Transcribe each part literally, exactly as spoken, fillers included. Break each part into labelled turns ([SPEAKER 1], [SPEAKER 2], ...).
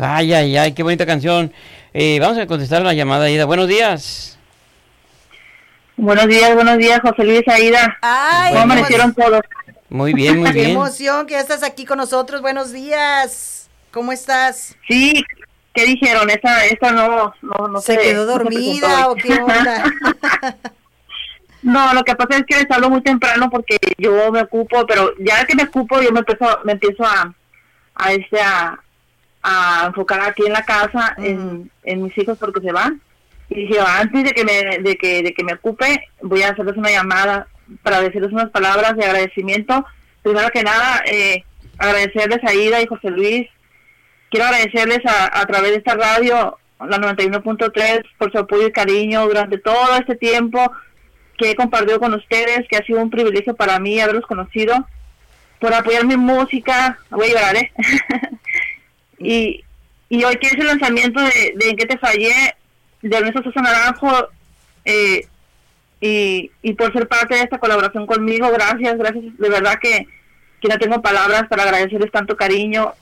[SPEAKER 1] Ay, ay, ay, qué bonita canción. Eh, vamos a contestar la llamada, Aida. Buenos días.
[SPEAKER 2] Buenos días, buenos días, José Luis, Aida.
[SPEAKER 3] Ay,
[SPEAKER 2] ¿cómo amanecieron todos?
[SPEAKER 1] Muy bien, muy bien.
[SPEAKER 3] Qué emoción que ya estás aquí con nosotros. Buenos días. ¿Cómo estás?
[SPEAKER 2] Sí, ¿qué dijeron? Esa, esa no, no, no
[SPEAKER 3] ¿Se
[SPEAKER 2] se,
[SPEAKER 3] quedó
[SPEAKER 2] no se
[SPEAKER 3] dormida o qué onda?
[SPEAKER 2] No, lo que pasa es que les hablo muy temprano porque yo me ocupo, pero ya que me ocupo yo me empiezo, me empiezo a, a este, a, a enfocar aquí en la casa, uh-huh. en, en mis hijos porque se van. Y dije, antes de que me, de que, de que me ocupe, voy a hacerles una llamada para decirles unas palabras de agradecimiento. Primero que nada, eh, agradecerles a Aida y José Luis. Quiero agradecerles a, a través de esta radio, la noventa y uno punto tres, por su apoyo y cariño durante todo este tiempo que he compartido con ustedes, que ha sido un privilegio para mí haberlos conocido, por apoyar mi música. Voy a llorar, ¿eh? y, y hoy que es el lanzamiento de, de En qué te fallé, de Ernesto Sosa Naranjo, eh, y, y por ser parte de esta colaboración conmigo, gracias, gracias, de verdad que, que no tengo palabras para agradecerles tanto cariño,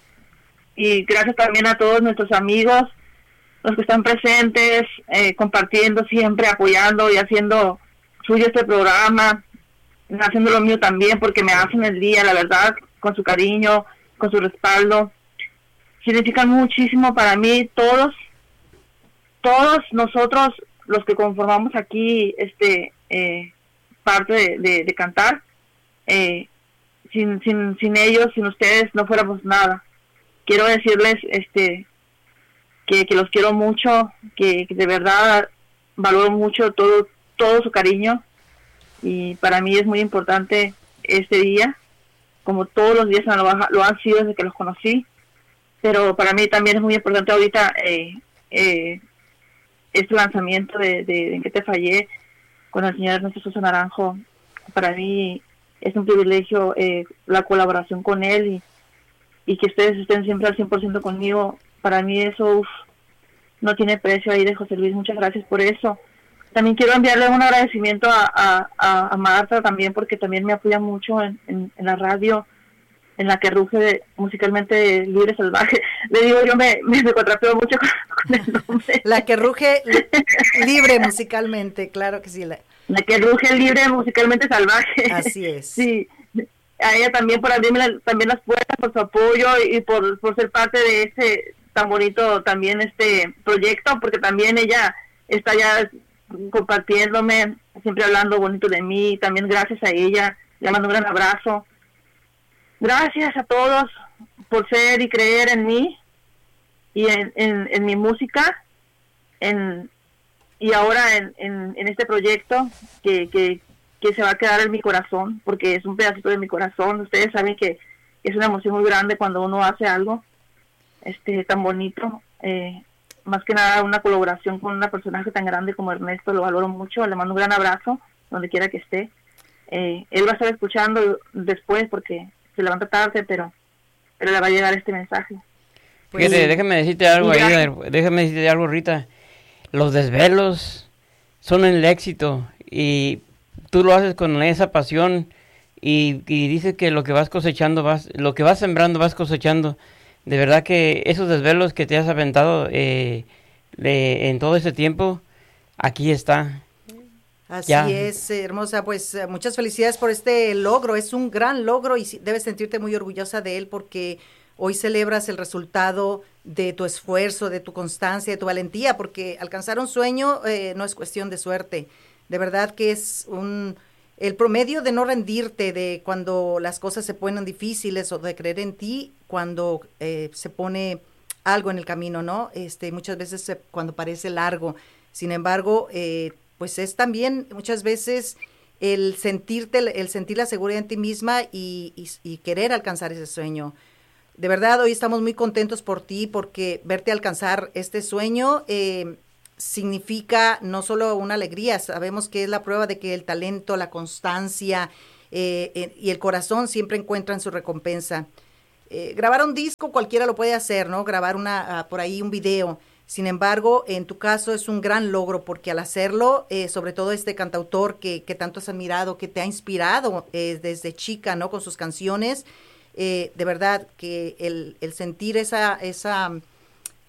[SPEAKER 2] y gracias también a todos nuestros amigos, los que están presentes, eh, compartiendo siempre, apoyando y haciendo suyo este programa, haciendo lo mío también, porque me hacen el día, la verdad, con su cariño, con su respaldo. Significan muchísimo para mí todos, todos nosotros los que conformamos aquí este eh, parte de, de, de cantar. Eh, sin, sin, sin ellos, sin ustedes, no fuéramos nada. Quiero decirles este que, que los quiero mucho, que, que de verdad valoro mucho todo todo su cariño, y para mí es muy importante este día, como todos los días lo, lo han sido desde que los conocí, pero para mí también es muy importante ahorita eh, eh, este lanzamiento de, de, de En qué te fallé con el señor Ernesto Sosa Naranjo. Para mí es un privilegio eh, la colaboración con él, y, y que ustedes estén siempre al cien por ciento conmigo. Para mí eso uf, no tiene precio. Ahí de José Luis, muchas gracias por eso. También quiero enviarle un agradecimiento a, a, a Marta también, porque también me apoya mucho en, en, en la radio, en la que ruge musicalmente Libre Salvaje. Le digo, yo me, me, me contrapeo mucho con, con el nombre.
[SPEAKER 3] La que ruge libre musicalmente, claro que sí. La,
[SPEAKER 2] la que ruge libre musicalmente salvaje.
[SPEAKER 3] Así es.
[SPEAKER 2] Sí, a ella también por abrirme la, también las puertas, por su apoyo y por, por ser parte de este tan bonito también este proyecto, porque también ella está ya compartiéndome, siempre hablando bonito de mí. También gracias a ella, le mando un gran abrazo. Gracias a todos por ser y creer en mí y en, en, en mi música, en y ahora en, en, en este proyecto que, que, que se va a quedar en mi corazón, porque es un pedacito de mi corazón. Ustedes saben que es una emoción muy grande cuando uno hace algo este tan bonito, eh, más que nada una colaboración con una personaje tan grande como Ernesto. Lo valoro mucho, le mando un gran abrazo donde quiera que esté. Eh, él va a estar escuchando después porque se levanta tarde, pero pero le va a llegar este mensaje.
[SPEAKER 1] Pues, Fíjate, déjame decirte algo, ahí, déjame decirte algo, Rita. Los desvelos son el éxito, y tú lo haces con esa pasión, y, y dices que lo que vas cosechando, vas, lo que vas sembrando vas cosechando. De verdad que esos desvelos que te has aventado eh, de, en todo ese tiempo, aquí está.
[SPEAKER 3] Así ya. es, hermosa, pues muchas felicidades por este logro. Es un gran logro y debes sentirte muy orgullosa de él, porque hoy celebras el resultado de tu esfuerzo, de tu constancia, de tu valentía, porque alcanzar un sueño eh, no es cuestión de suerte. De verdad que es un el promedio de no rendirte, de cuando las cosas se ponen difíciles, o de creer en ti cuando eh, se pone algo en el camino, ¿no? Este, muchas veces se, cuando parece largo. Sin embargo, eh, pues es también muchas veces el sentirte, el sentir la seguridad en ti misma y, y, y querer alcanzar ese sueño. De verdad, hoy estamos muy contentos por ti, porque verte alcanzar este sueño eh, significa no solo una alegría, sabemos que es la prueba de que el talento, la constancia eh, eh, y el corazón siempre encuentran su recompensa. Eh, grabar un disco cualquiera lo puede hacer, ¿no? Grabar una uh, por ahí un video. Sin embargo, en tu caso es un gran logro, porque al hacerlo, eh, sobre todo este cantautor que, que tanto has admirado, que te ha inspirado eh, desde chica, ¿no? Con sus canciones, eh, de verdad que el, el sentir esa, esa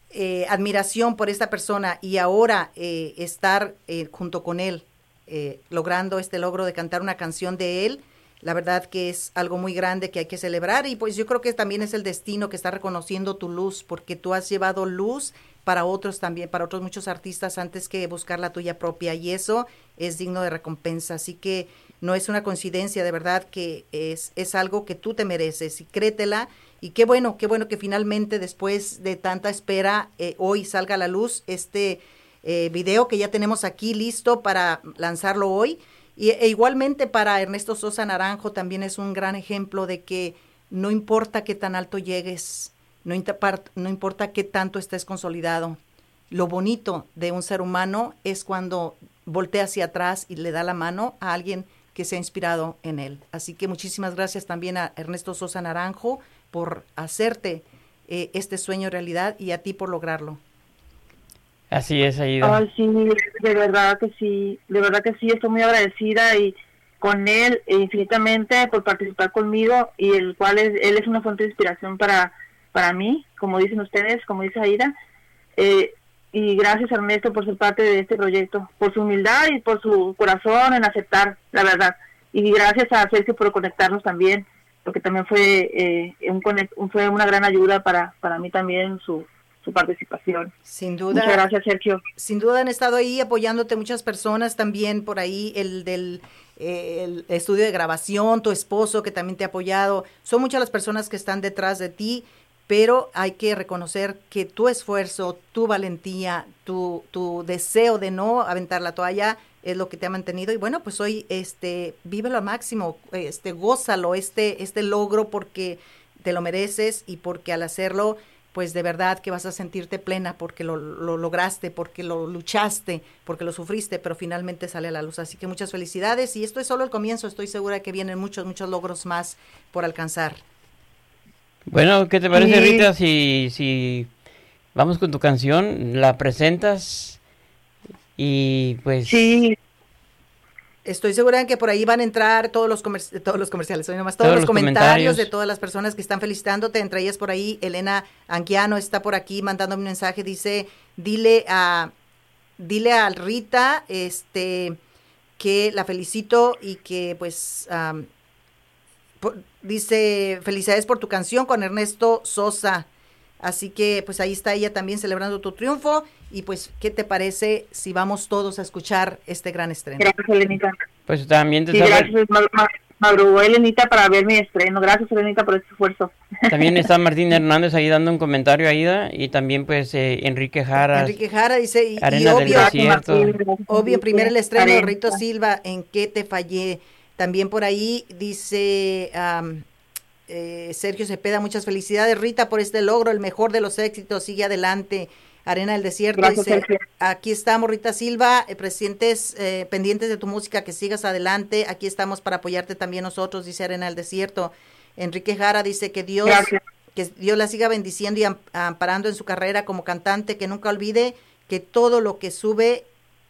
[SPEAKER 3] eh, admiración por esta persona y ahora eh, estar eh, junto con él, eh, logrando este logro de cantar una canción de él, la verdad que es algo muy grande que hay que celebrar y pues yo creo que también es el destino que está reconociendo tu luz, porque tú has llevado luz para otros también, para otros muchos artistas antes que buscar la tuya propia y eso es digno de recompensa, así que no es una coincidencia, de verdad que es, es algo que tú te mereces y créetela y qué bueno, qué bueno que finalmente después de tanta espera eh, hoy salga a la luz este eh, video que ya tenemos aquí listo para lanzarlo hoy. Y, e igualmente para Ernesto Sosa Naranjo también es un gran ejemplo de que no importa qué tan alto llegues, no, no importa qué tanto estés consolidado, lo bonito de un ser humano es cuando voltea hacia atrás y le da la mano a alguien que se ha inspirado en él. Así que muchísimas gracias también a Ernesto Sosa Naranjo por hacerte eh, este sueño realidad y a ti por lograrlo.
[SPEAKER 1] Así es, Aida.
[SPEAKER 2] Ay, sí, de verdad que sí, de verdad que sí, estoy muy agradecida y con él e infinitamente por participar conmigo y el cual es, él es una fuente de inspiración para, para mí, como dicen ustedes, como dice Aida, eh, y gracias Ernesto por ser parte de este proyecto, por su humildad y por su corazón en aceptar, la verdad, y gracias a Sergio por conectarnos también, porque también fue eh, un, fue una gran ayuda para, para mí también su su participación.
[SPEAKER 3] Sin duda.
[SPEAKER 2] Muchas gracias, Sergio.
[SPEAKER 3] Sin duda han estado ahí apoyándote muchas personas también por ahí, el del eh, el estudio de grabación, tu esposo que también te ha apoyado. Son muchas las personas que están detrás de ti, pero hay que reconocer que tu esfuerzo, tu valentía, tu, tu deseo de no aventar la toalla es lo que te ha mantenido y bueno, pues hoy este vívelo al máximo, este gózalo, este este logro porque te lo mereces y porque al hacerlo pues de verdad que vas a sentirte plena porque lo, lo lograste, porque lo luchaste, porque lo sufriste, pero finalmente sale a la luz. Así que muchas felicidades y esto es solo el comienzo, estoy segura que vienen muchos, muchos logros más por alcanzar.
[SPEAKER 1] Bueno, ¿qué te parece, sí. Rita, si, si vamos con tu canción, la presentas y pues...
[SPEAKER 2] Sí.
[SPEAKER 3] Estoy segura de que por ahí van a entrar todos los comer- todos los comerciales, hoy nomás, todos, todos los, los comentarios, comentarios de todas las personas que están felicitándote, entre ellas por ahí Elena Anguiano está por aquí mandándome un mensaje, dice, dile a dile a Rita este que la felicito y que pues um, por, dice, felicidades por tu canción con Ernesto Sosa. Así que pues ahí está ella también celebrando tu triunfo y pues ¿qué te parece si vamos todos a escuchar este gran estreno?
[SPEAKER 2] Gracias, Elenita.
[SPEAKER 1] Pues también te
[SPEAKER 2] sí,
[SPEAKER 1] sabe...
[SPEAKER 2] gracias, madrugó Elenita para ver mi estreno. Gracias, Elenita, por este esfuerzo.
[SPEAKER 1] También está Martín Hernández ahí dando un comentario a Aida y también pues eh, Enrique Jara.
[SPEAKER 3] Enrique Jara dice, y,
[SPEAKER 1] Arena
[SPEAKER 3] y obvio,
[SPEAKER 1] del Desierto.
[SPEAKER 3] Martín, obvio, primero el estreno de Rito Silva, ¿en qué te fallé? También por ahí dice... Um, Eh, Sergio Cepeda, muchas felicidades Rita por este logro, el mejor de los éxitos, sigue adelante. Arena del Desierto
[SPEAKER 2] Gracias,
[SPEAKER 3] dice,
[SPEAKER 2] Sergio.
[SPEAKER 3] Aquí estamos Rita Silva, eh, presentes, eh, pendientes de tu música, que sigas adelante, aquí estamos para apoyarte también nosotros, dice Arena del Desierto. Enrique Jara dice que Dios,
[SPEAKER 2] Gracias.
[SPEAKER 3] que Dios la siga bendiciendo y amparando en su carrera como cantante, que nunca olvide que todo lo que sube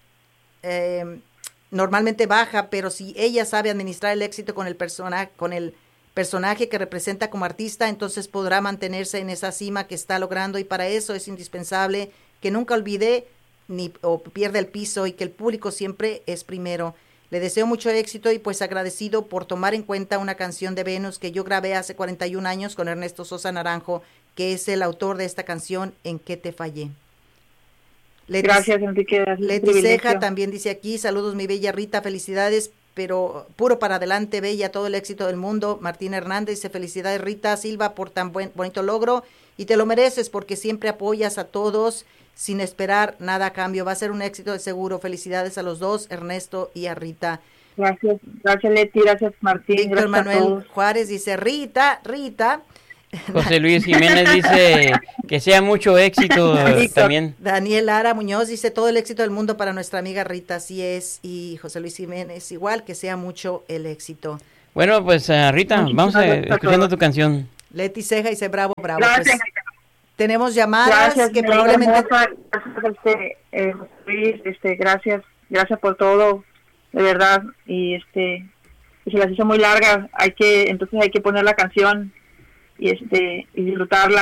[SPEAKER 3] eh, normalmente baja, pero si ella sabe administrar el éxito con el personaje, con el personaje que representa como artista, entonces podrá mantenerse en esa cima que está logrando y para eso es indispensable que nunca olvide ni o pierda el piso y que el público siempre es primero. Le deseo mucho éxito y pues agradecido por tomar en cuenta una canción de Venus que yo grabé hace cuarenta y un años con Ernesto Sosa Naranjo, que es el autor de esta canción, ¿En qué te fallé? Leti,
[SPEAKER 2] Gracias, Enrique.
[SPEAKER 3] Leti Ceja también dice aquí, saludos mi bella Rita, felicidades, pero puro para adelante, bella, todo el éxito del mundo. Martín Hernández dice, felicidades Rita Silva por tan buen bonito logro y te lo mereces porque siempre apoyas a todos sin esperar nada a cambio. Va a ser un éxito de seguro. Felicidades a los dos, Ernesto y a Rita.
[SPEAKER 2] Gracias, gracias Leti, gracias Martín.
[SPEAKER 3] Víctor
[SPEAKER 2] gracias
[SPEAKER 3] Manuel Juárez dice, Rita, Rita.
[SPEAKER 1] José Luis Jiménez dice que sea mucho éxito también.
[SPEAKER 3] Daniel Lara Muñoz dice todo el éxito del mundo para nuestra amiga Rita, así es, y José Luis Jiménez igual, que sea mucho el éxito.
[SPEAKER 1] Bueno, pues uh, Rita, vamos a, escuchando tu canción.
[SPEAKER 3] Leti Ceja dice bravo, bravo.
[SPEAKER 2] Gracias.
[SPEAKER 3] Pues, tenemos llamadas
[SPEAKER 2] gracias,
[SPEAKER 3] que probablemente...
[SPEAKER 2] Gracias, este, eh, José Luis, este, gracias, gracias por todo, de verdad, y este, y se las hizo muy larga, hay que, entonces hay que poner la canción y este y disfrutarla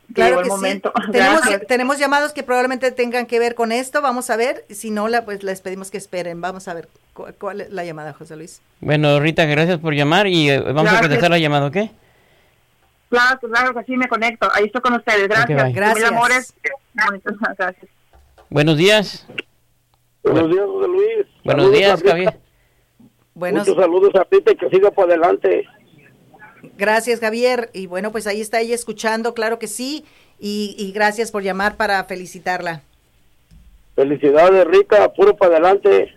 [SPEAKER 3] Claro
[SPEAKER 2] el
[SPEAKER 3] que
[SPEAKER 2] momento.
[SPEAKER 3] sí. Tenemos,
[SPEAKER 2] Gracias.
[SPEAKER 3] tenemos llamados que probablemente tengan que ver con esto. Vamos a ver. Si no, la, pues les pedimos que esperen. Vamos a ver cu- cuál es la llamada, José Luis.
[SPEAKER 1] Bueno, Rita, gracias por llamar y eh, vamos
[SPEAKER 2] Gracias.
[SPEAKER 1] a contestar la llamada, ¿ok?
[SPEAKER 2] Claro, claro que sí, me conecto. Ahí estoy con ustedes. Gracias.
[SPEAKER 1] Ok, bye.
[SPEAKER 3] Gracias.
[SPEAKER 2] Mil amores. Gracias.
[SPEAKER 1] Buenos días.
[SPEAKER 4] Buenos días, José Luis.
[SPEAKER 1] Buenos
[SPEAKER 4] Saludos
[SPEAKER 1] días,
[SPEAKER 4] a Rita.
[SPEAKER 1] Javier.
[SPEAKER 3] Buenos,
[SPEAKER 4] Muchos saludos a Rita y que siga por adelante.
[SPEAKER 3] gracias, Javier. Y bueno, pues ahí está ella escuchando, claro que sí. Y, y gracias por llamar para felicitarla.
[SPEAKER 4] Felicidades, Rita, puro para adelante.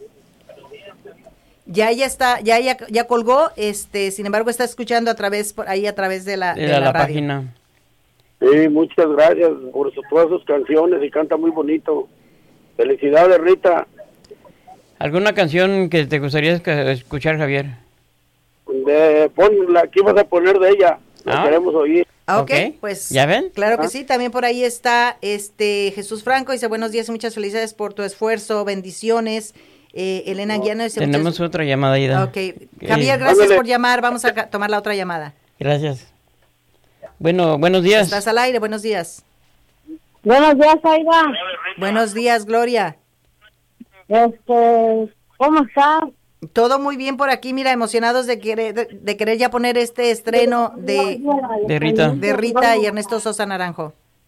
[SPEAKER 3] Ya ella está, ya ella ya colgó, este, sin embargo está escuchando a través, por ahí a través de la,
[SPEAKER 1] De
[SPEAKER 3] de
[SPEAKER 1] la,
[SPEAKER 3] la
[SPEAKER 1] la
[SPEAKER 3] radio.
[SPEAKER 1] página.
[SPEAKER 4] Sí, muchas gracias por su, todas sus canciones y canta muy bonito. Felicidades, Rita.
[SPEAKER 1] ¿Alguna canción que te gustaría esca- escuchar, Javier?
[SPEAKER 4] De, pon la que ibas a poner de ella. La
[SPEAKER 1] Ah.
[SPEAKER 4] queremos oír.
[SPEAKER 3] Ah, ok,
[SPEAKER 1] Ok.
[SPEAKER 3] pues
[SPEAKER 1] ¿Ya ven?
[SPEAKER 3] claro que
[SPEAKER 4] Ah.
[SPEAKER 3] sí, también por ahí está este Jesús Franco, dice buenos días y muchas felicidades por tu esfuerzo, bendiciones. Eh, Elena Guiano dice
[SPEAKER 1] Tenemos
[SPEAKER 3] muchas...
[SPEAKER 1] otra llamada, Ida.
[SPEAKER 3] Ok, Javier, gracias
[SPEAKER 4] Ándale.
[SPEAKER 3] por llamar, vamos a ca- tomar la otra llamada.
[SPEAKER 1] Gracias. Bueno, buenos días.
[SPEAKER 3] Estás al aire, buenos días.
[SPEAKER 5] Buenos días, Aida.
[SPEAKER 3] Buenos días, Gloria.
[SPEAKER 5] Este, ¿cómo estás?
[SPEAKER 3] Todo muy bien por aquí, mira, emocionados de querer, de, de querer ya poner este estreno de,
[SPEAKER 1] De Rita.
[SPEAKER 3] de Rita y Ernesto Sosa Naranjo.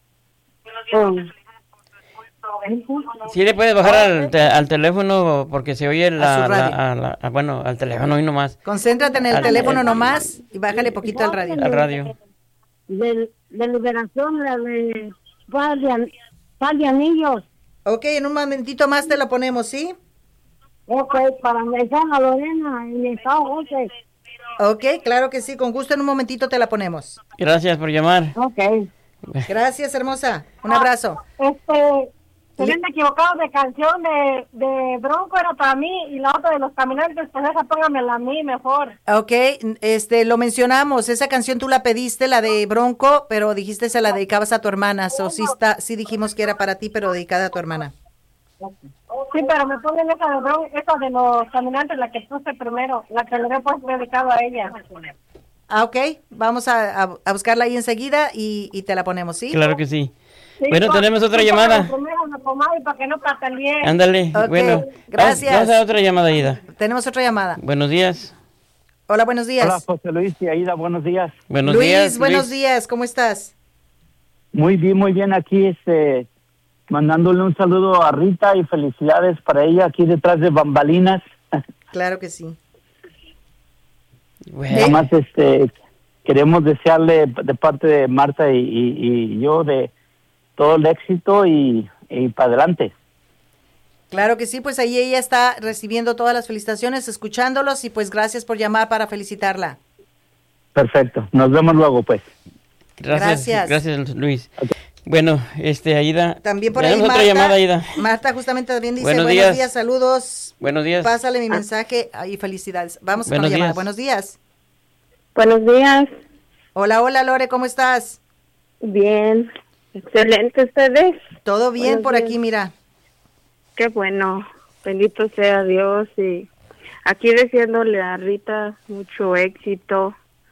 [SPEAKER 1] Sí le puedes bajar al, te- al teléfono porque se oye la,
[SPEAKER 3] A su radio.
[SPEAKER 1] la- a la- a- bueno, al teléfono y nomás,
[SPEAKER 3] Concéntrate en el
[SPEAKER 1] Al-
[SPEAKER 3] teléfono
[SPEAKER 1] al-
[SPEAKER 3] nomás y bájale poquito al radio.
[SPEAKER 1] al radio.
[SPEAKER 5] De, de liberación, la de par de, an- par de anillos.
[SPEAKER 3] Ok, en un momentito más te lo ponemos, ¿sí?
[SPEAKER 5] Ok, para empezar a Lorena en el estado José.
[SPEAKER 3] Ok, claro que sí, con gusto en un momentito te la ponemos.
[SPEAKER 1] Gracias por llamar.
[SPEAKER 5] Ok.
[SPEAKER 3] Gracias, hermosa. Un abrazo.
[SPEAKER 5] Este, se
[SPEAKER 3] Y-
[SPEAKER 5] habían equivocado de canción de, de Bronco, era para mí, y la otra de los caminantes, pues esa póngamela a mí mejor.
[SPEAKER 3] Ok, este, lo mencionamos, esa canción tú la pediste, la de Bronco, pero dijiste se la dedicabas a tu hermana, so sí, está, sí dijimos que era para ti, pero dedicada a tu hermana.
[SPEAKER 5] Sí, pero me ponen esa de Bronco, esa de los caminantes, la que puse primero, la que le he pues dedicado a ella.
[SPEAKER 3] Ah, ok, vamos a, a, a buscarla ahí enseguida y, y te la ponemos, ¿sí?
[SPEAKER 1] Claro que sí.
[SPEAKER 5] Sí,
[SPEAKER 1] Bueno,
[SPEAKER 5] pues,
[SPEAKER 1] tenemos otra
[SPEAKER 5] sí,
[SPEAKER 1] llamada.
[SPEAKER 5] para primero la pomada y para que no patalien.
[SPEAKER 1] Ándale,
[SPEAKER 3] Ok,
[SPEAKER 1] bueno.
[SPEAKER 3] gracias.
[SPEAKER 1] Vamos, vamos a otra llamada, Ida.
[SPEAKER 3] Tenemos otra llamada.
[SPEAKER 1] Buenos días.
[SPEAKER 3] Hola, buenos días.
[SPEAKER 6] Hola, José Luis y Aida, buenos días.
[SPEAKER 1] Buenos
[SPEAKER 3] Luis,
[SPEAKER 1] días.
[SPEAKER 3] buenos
[SPEAKER 1] Luis.
[SPEAKER 3] días, ¿cómo estás?
[SPEAKER 6] Muy bien, muy bien aquí, este, mandándole un saludo a Rita y felicidades para ella aquí detrás de bambalinas.
[SPEAKER 3] Claro que sí.
[SPEAKER 1] Bueno,
[SPEAKER 6] Nada más, este, queremos desearle de parte de Marta y, y, y yo de todo el éxito y, y para adelante.
[SPEAKER 3] Claro que sí, pues ahí ella está recibiendo todas las felicitaciones, escuchándolos y pues gracias por llamar para felicitarla.
[SPEAKER 6] Perfecto, nos vemos luego pues.
[SPEAKER 1] gracias.
[SPEAKER 3] gracias.
[SPEAKER 1] Gracias, Luis. Bueno, este, Aida.
[SPEAKER 3] También por ahí
[SPEAKER 1] tenemos
[SPEAKER 3] Marta,
[SPEAKER 1] otra llamada, Aida.
[SPEAKER 3] Marta justamente también dice,
[SPEAKER 1] Buenos
[SPEAKER 3] buenos,
[SPEAKER 1] días.
[SPEAKER 3] días. saludos,
[SPEAKER 1] Buenos días.
[SPEAKER 3] pásale mi mensaje y felicidades. Vamos
[SPEAKER 1] Buenos
[SPEAKER 3] con la llamada.
[SPEAKER 1] días.
[SPEAKER 3] Buenos días.
[SPEAKER 5] Buenos días.
[SPEAKER 3] Hola, hola Lore, ¿cómo estás?
[SPEAKER 5] Bien. Excelente ustedes.
[SPEAKER 3] Todo bien
[SPEAKER 5] Buenos
[SPEAKER 3] por
[SPEAKER 5] días.
[SPEAKER 3] aquí, mira.
[SPEAKER 5] Qué bueno. Bendito sea Dios. Y aquí deseándole a Rita mucho éxito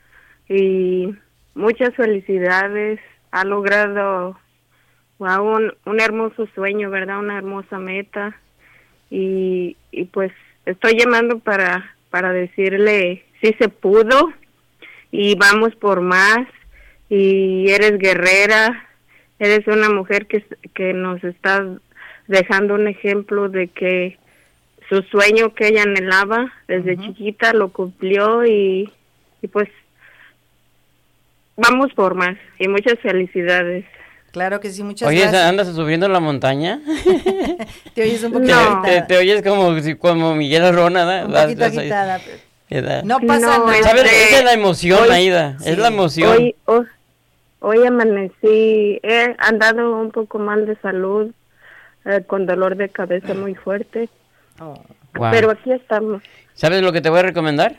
[SPEAKER 5] y muchas felicidades. Ha logrado wow, un, un hermoso sueño, ¿verdad? Una hermosa meta. Y, y pues estoy llamando para, para decirle si se pudo y vamos por más. Y eres guerrera, eres una mujer que, que nos está dejando un ejemplo de que su sueño que ella anhelaba desde
[SPEAKER 3] Ujú.
[SPEAKER 5] chiquita lo cumplió y, y pues vamos por más y muchas felicidades.
[SPEAKER 3] Claro que sí, muchas
[SPEAKER 1] Oye,
[SPEAKER 3] gracias.
[SPEAKER 1] ¿andas subiendo la montaña?
[SPEAKER 3] Te oyes un poquito
[SPEAKER 5] No.
[SPEAKER 1] te,
[SPEAKER 3] agitada.
[SPEAKER 1] te oyes como, si- como Miguel Arrona, ¿da?
[SPEAKER 3] Un
[SPEAKER 1] Vas-
[SPEAKER 3] poquito
[SPEAKER 1] vas ahí.
[SPEAKER 3] agitada.
[SPEAKER 1] ¿Verdad?
[SPEAKER 3] No pasa
[SPEAKER 5] No,
[SPEAKER 3] nada.
[SPEAKER 5] es-
[SPEAKER 1] ¿Sabes?
[SPEAKER 5] Este,
[SPEAKER 1] Esa es la emoción,
[SPEAKER 5] hoy-
[SPEAKER 1] Aida.
[SPEAKER 3] Sí.
[SPEAKER 1] Es la emoción.
[SPEAKER 5] Hoy, hoy, hoy amanecí, he andado un poco mal de salud, eh, con dolor de cabeza muy fuerte,
[SPEAKER 3] Oh,
[SPEAKER 1] Wow.
[SPEAKER 5] pero aquí estamos.
[SPEAKER 1] ¿Sabes lo que te voy a recomendar?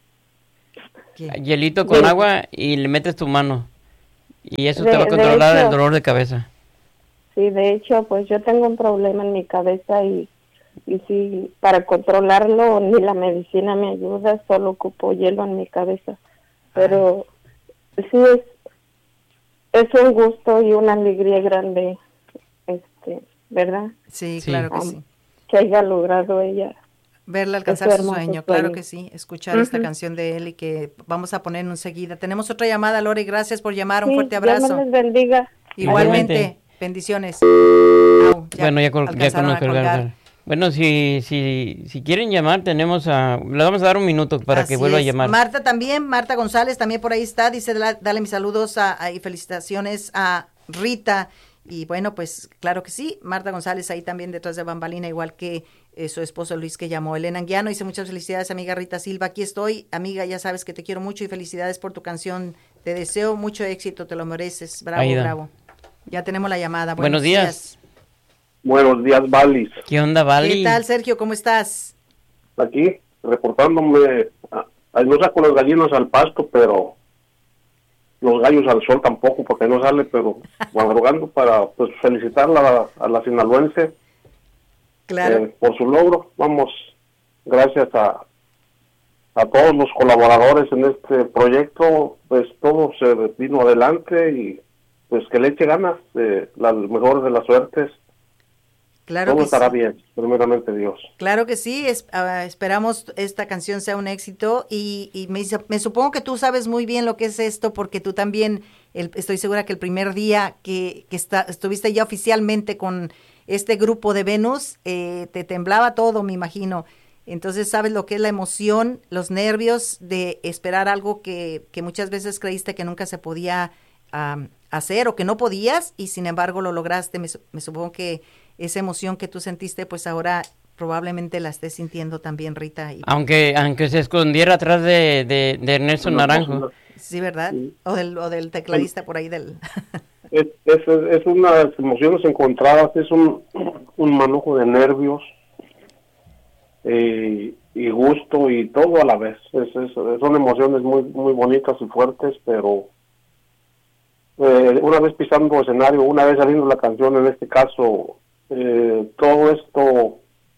[SPEAKER 3] ¿qué?
[SPEAKER 1] Hielito con
[SPEAKER 5] Sí.
[SPEAKER 1] agua y le metes tu mano. Y eso te
[SPEAKER 5] De-
[SPEAKER 1] va a
[SPEAKER 5] de
[SPEAKER 1] controlar
[SPEAKER 5] hecho-
[SPEAKER 1] el dolor de cabeza.
[SPEAKER 5] Sí, de hecho, pues yo tengo un problema en mi cabeza y, y sí, para controlarlo ni la medicina me ayuda, solo ocupo hielo en mi cabeza. Pero sí es, es un gusto y una alegría grande, este, ¿verdad?
[SPEAKER 3] Sí, claro que
[SPEAKER 5] um,
[SPEAKER 3] sí.
[SPEAKER 5] Que haya logrado ella
[SPEAKER 3] verla alcanzar su sueño, sueño, claro que sí, escuchar uh-huh. esta canción de él y que vamos a poner enseguida. Tenemos otra llamada, Lori, gracias por llamar, sí, un fuerte abrazo.
[SPEAKER 5] Dios les bendiga.
[SPEAKER 3] Igualmente, Igualmente. bendiciones. Oh,
[SPEAKER 1] ya bueno, ya, col- ya con colgar. Bueno, si, si, si quieren llamar, tenemos a, le vamos a dar un minuto para Así que vuelva es. a llamar.
[SPEAKER 3] Marta también, Marta González también por ahí está, dice, dale mis saludos a, a, y felicitaciones a Rita. Y bueno, pues claro que sí, Marta González ahí también detrás de bambalina, igual que eh, su esposo Luis que llamó. Elena Anguiano dice muchas felicidades, amiga Rita Silva, aquí estoy, amiga, ya sabes que te quiero mucho y felicidades por tu canción, te deseo mucho éxito, te lo mereces, bravo, Aida. bravo. Ya tenemos la llamada.
[SPEAKER 1] Buenos, Buenos días.
[SPEAKER 3] días.
[SPEAKER 4] Buenos días, Valis.
[SPEAKER 1] ¿Qué onda, Valis?
[SPEAKER 3] ¿Qué tal, Sergio? ¿Cómo estás?
[SPEAKER 4] Aquí, reportándome, a, no saco las gallinas al pasto, pero los gallos al sol tampoco, porque no sale, pero madrugando para pues felicitarla a, a la sinaloense
[SPEAKER 3] claro.
[SPEAKER 4] eh, por su logro. Vamos, gracias a a todos los colaboradores en este proyecto, pues todo se vino adelante y pues que le eche ganas, eh, la mejor de las suertes.
[SPEAKER 3] Claro
[SPEAKER 4] todo
[SPEAKER 3] que
[SPEAKER 4] estará
[SPEAKER 3] sí.
[SPEAKER 4] bien, primeramente Dios.
[SPEAKER 3] Claro que sí, es, uh, esperamos esta canción sea un éxito y, y me, me supongo que tú sabes muy bien lo que es esto porque tú también, el, estoy segura que el primer día que, que está, estuviste ya oficialmente con este grupo de Venus, eh, te temblaba todo, me imagino. Entonces sabes lo que es la emoción, los nervios de esperar algo que, que muchas veces creíste que nunca se podía um, hacer o que no podías y sin embargo lo lograste. Me, me supongo que esa emoción que tú sentiste, pues ahora probablemente la estés sintiendo también, Rita. Y...
[SPEAKER 1] Aunque aunque se escondiera atrás de, de, de Nelson Naranjo.
[SPEAKER 3] Sí, ¿verdad? Sí. O del o del tecladista por ahí del...
[SPEAKER 4] es, es, es unas emociones encontradas, es un, un manojo de nervios eh, y gusto y todo a la vez. Es, es, son emociones muy muy bonitas y fuertes, pero eh, una vez pisando escenario, una vez saliendo la canción, en este caso... Eh, todo esto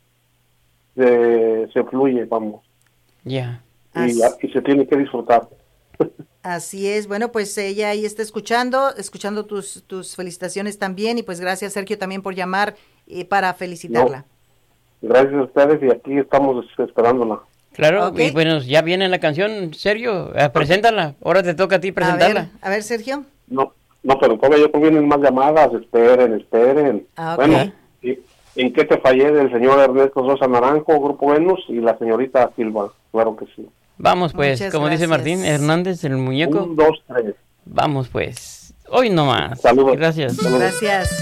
[SPEAKER 4] eh, se fluye, vamos.
[SPEAKER 1] Ya.
[SPEAKER 4] Yeah. Y, y se tiene que disfrutar.
[SPEAKER 3] Así es. Bueno, pues ella ahí está escuchando, escuchando tus tus felicitaciones también. Y pues gracias, Sergio, también por llamar eh, para felicitarla.
[SPEAKER 4] No. Gracias a ustedes y aquí estamos esperándola.
[SPEAKER 1] Claro, okay. Y bueno, ya viene la canción, Sergio, eh, preséntala. Ahora te toca a ti presentarla.
[SPEAKER 3] A ver, a ver Sergio.
[SPEAKER 4] No, no, pero todavía ya vienen más llamadas. Esperen, esperen.
[SPEAKER 3] Ah, okay.
[SPEAKER 4] Bueno. ¿En qué te fallé del señor Ernesto Sosa Naranjo, Grupo Venus, y la señorita Silva? Claro que sí.
[SPEAKER 1] Vamos pues,
[SPEAKER 3] Muchas
[SPEAKER 1] como
[SPEAKER 3] gracias.
[SPEAKER 1] dice Martín Hernández, el muñeco.
[SPEAKER 4] Un, dos, tres.
[SPEAKER 1] Vamos pues. Hoy nomás.
[SPEAKER 4] Saludos.
[SPEAKER 1] Gracias.
[SPEAKER 4] Saludos.
[SPEAKER 3] Gracias.